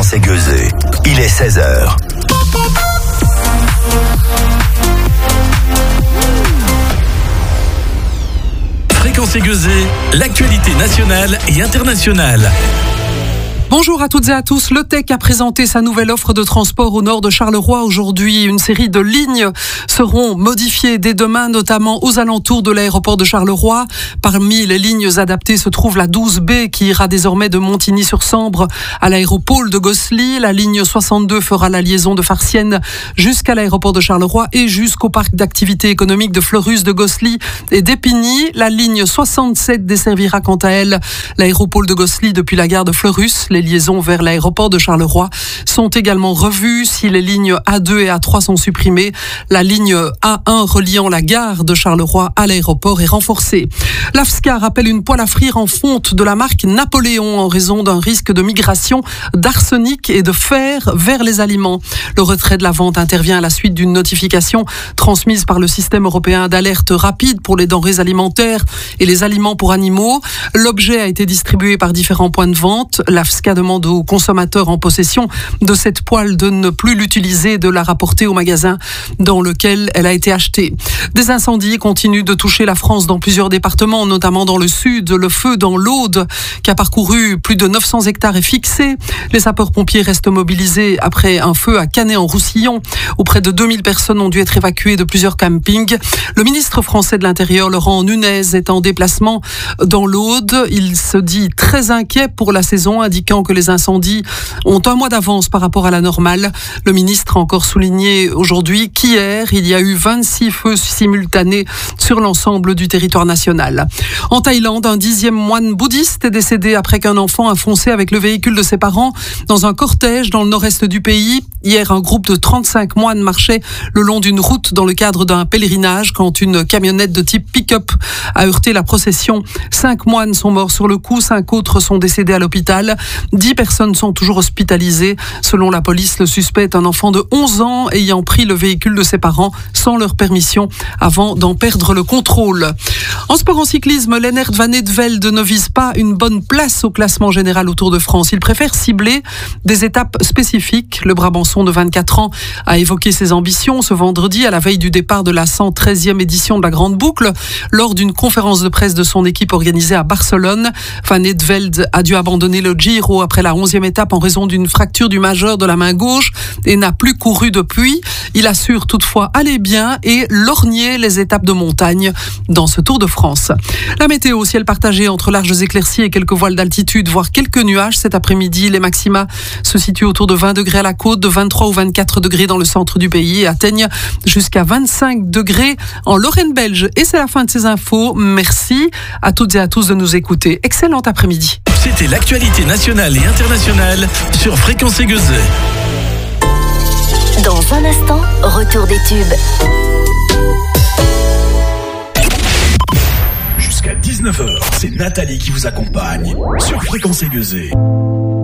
Fréquence Aiguisée. Il est 16h. Fréquence Aiguisée, l'actualité nationale et internationale. Bonjour à toutes et à tous. Le TEC a présenté sa nouvelle offre de transport au nord de Charleroi aujourd'hui. Une série de lignes seront modifiées dès demain, notamment aux alentours de l'aéroport de Charleroi. Parmi les lignes adaptées se trouve la 12B qui ira désormais de Montigny-sur-Sambre à l'aéroport de Gosselies. La ligne 62 fera la liaison de Farciennes jusqu'à l'aéroport de Charleroi et jusqu'au parc d'activités économiques de Fleurus, de Gosselies et d'Épigny. La ligne 67 desservira quant à elle l'aéroport de Gosselies depuis la gare de Fleurus. Les liaisons vers l'aéroport de Charleroi sont également revues. Si les lignes A2 et A3 sont supprimées, la ligne A1 reliant la gare de Charleroi à l'aéroport est renforcée. L'AFSCA rappelle une poêle à frire en fonte de la marque Napoléon en raison d'un risque de migration d'arsenic et de fer vers les aliments. Le retrait de la vente intervient à la suite d'une notification transmise par le système européen d'alerte rapide pour les denrées alimentaires et les aliments pour animaux. L'objet a été distribué par différents points de vente. L'AFSCA demande aux consommateurs en possession de cette poêle de ne plus l'utiliser et de la rapporter au magasin dans lequel elle a été achetée. Des incendies continuent de toucher la France dans plusieurs départements, notamment dans le sud. Le feu dans l'Aude, qui a parcouru plus de 900 hectares, est fixé. Les sapeurs-pompiers restent mobilisés après un feu à Canet-en-Roussillon, où près de 2000 personnes ont dû être évacuées de plusieurs campings. Le ministre français de l'Intérieur, Laurent Nunez, est en déplacement dans l'Aude. Il se dit très inquiet pour la saison, indiquant que les incendies ont un mois d'avance par rapport à la normale. Le ministre a encore souligné aujourd'hui qu'hier, il y a eu 26 feux simultanés sur l'ensemble du territoire national. En Thaïlande, un 10e moine bouddhiste est décédé après qu'un enfant a foncé avec le véhicule de ses parents dans un cortège dans le nord-est du pays. Hier, un groupe de 35 moines marchait le long d'une route dans le cadre d'un pèlerinage quand une camionnette de type pick-up a heurté la procession. 5 moines sont morts sur le coup, 5 autres sont décédés à l'hôpital. 10 personnes sont toujours hospitalisées. Selon la police, le suspect est un enfant de 11 ans ayant pris le véhicule de ses parents sans leur permission avant d'en perdre le contrôle. En sport en cyclisme, Lennert Van Eetvelde ne vise pas une bonne place au classement général au Tour de France. Il préfère cibler des étapes spécifiques. Le Brabançon de 24 ans a évoqué ses ambitions ce vendredi à la veille du départ de la 113e édition de la Grande Boucle. Lors d'une conférence de presse de son équipe organisée à Barcelone, Van Eetvelde a dû abandonner le Giro après la 11e étape en raison d'une fracture du majeur de la main gauche et n'a plus couru depuis. Il assure toutefois aller bien et lorgner les étapes de montagne dans ce Tour de France. La météo, ciel partagé entre larges éclaircies et quelques voiles d'altitude, voire quelques nuages cet après-midi. Les maxima se situent autour de 20 degrés à la côte, de 23 ou 24 degrés dans le centre du pays et atteignent jusqu'à 25 degrés en Lorraine belge. Et c'est la fin de ces infos. Merci à toutes et à tous de nous écouter. Excellent après-midi. C'était l'actualité nationale et internationale sur Fréquence Aiguisée. Dans un instant, retour des tubes. Jusqu'à 19h, c'est Nathalie qui vous accompagne sur Fréquence Aiguisée.